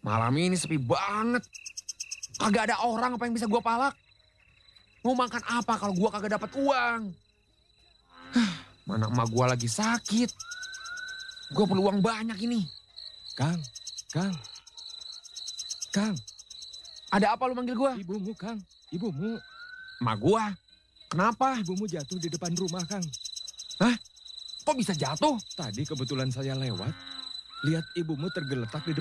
Malam ini sepi banget. Kagak ada orang apa yang bisa gue palak. Mau makan apa kalau gue kagak dapat uang? Mana emak gue lagi sakit. Gue perlu uang banyak ini. Kang. Ada apa lu manggil gue? Ibumu, Kang. Ibumu. Emak gue? Kenapa? Ibumu jatuh di depan rumah, Kang. Hah? Kok bisa jatuh? Tadi kebetulan saya lewat. Lihat ibumu tergeletak di